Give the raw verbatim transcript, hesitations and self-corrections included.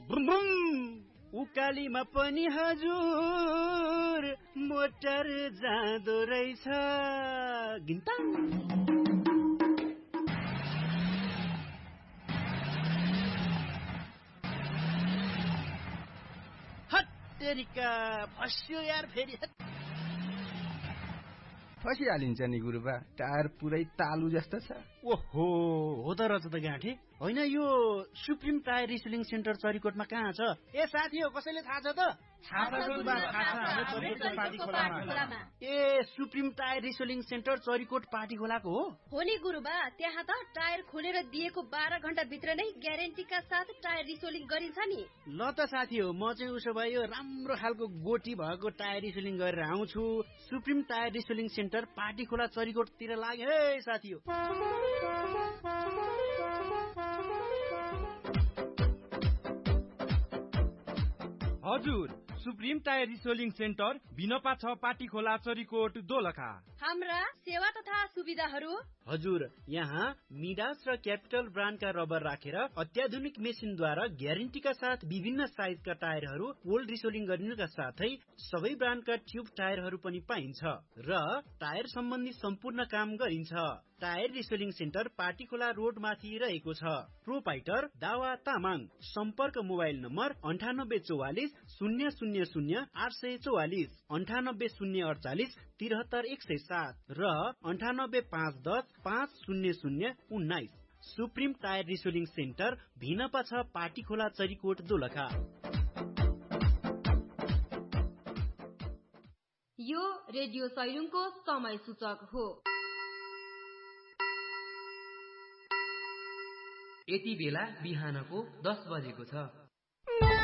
boom boom उकालीमा पनि हजुर motor जाँदो रहेछ गिन्ता हत्तेरिका फस्यो यार फेरि फसिहालिन्छ नि गुरुबा टायर पुरै तालु जस्तो छ ओहो हो त रहेछ त गाँठे होइन यो सुप्रिम टायर रिसेलिङ सेन्टर चरीकोटमा कहाँ छ ए साथी हो कसैले थाहा छ त ए supreme tyre रिसेलिङ centre Charikot party खोलाको हो हो नि गुरुबा त्यहाँ त टायर खोलेर दिएको बाह्र घण्टा भित्र नै ग्यारेन्टीका साथ टायर रिसेलिङ गरिन्छ नि ल त साथी हो म चाहिँ उसो भए यो राम्रो खालको गोटी भएको टायर रिसेलिङ गरेर आउँछु सुप्रिम टायर रिसेलिङ सेन्टर पार्टी खोला चरीकोटतिर लाग्यो है साथी हो हजुर सुप्रिम टायर रिसेलिङ सेन्टर बिनपा छ पाटी खोला चरीकोट दोलखा हाम्रा सेवा तथा सुविधाहरू हजुर यहाँ मिडास र क्यापिटल ब्रान्डका रबर राखेर अत्याधुनिक मेसिनद्वारा ग्यारेन्टीका साथ विभिन्न साइजका टायरहरू ओल्ड रिसेलिङ गरिनुका साथै सबै ब्रान्डका ट्युब टायरहरू पनि पाइन्छ र टायर सम्बन्धी सम्पूर्ण काम गरिन्छ टायर रिसेलिङ सेन्टर पार्टीखोला रोड माथि रहेको छ प्रोपाइटर दावा तामाङ सम्पर्क मोबाइल नम्बर अन्ठानब्बे चौवालिस शून्य शून्य शून्य आठ सय चौवालिस अन्ठानब्बे शून्य अडचालिस त्रिहत्तर एक सय सात र अन्ठानब्बे पाँच दस पाँच शून्य शून्य उन्नाइस सुप्रिम टायर रिसेलिङ सेन्टर भिनपा छ पार्टीखोला चरीकोट दोलखा यो रेडियो सैलुङको समय सूचक हो यति बेला बिहानको दस बजेको छ